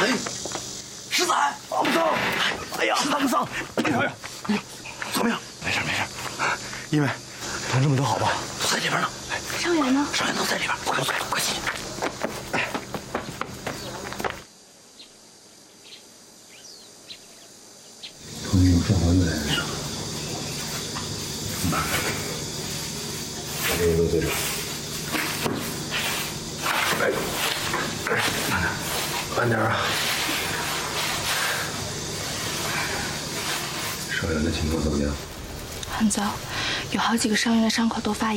哎，十三，阿木桑，哎呀，阿木桑，哎呀，怎么样？ 没事。一妹，同志们都好吧？ 都在里边呢。 伤员呢？ 伤员都在里边，快进去！ 同志们说完没？这个都对着。慢点啊！伤员的情况怎么样？ 很糟，有好几个伤员的伤口都发炎。